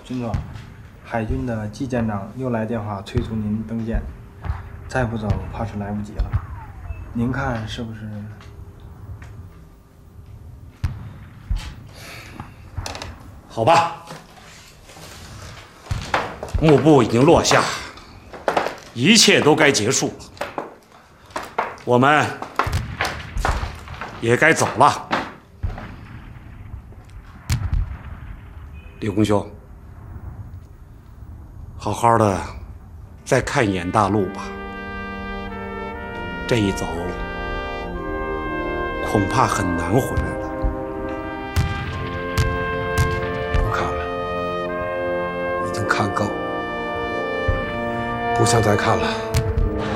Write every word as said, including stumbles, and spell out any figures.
军座，海军的季舰长又来电话催促您登舰，再不走怕是来不及了。您看是不是？ 好吧，幕布已经落下，一切都该结束了，我们也该走了。李公兄，好好的再看一眼大陆吧。这一走，恐怕很难回来了。 不看了，已经看够，不想再看了。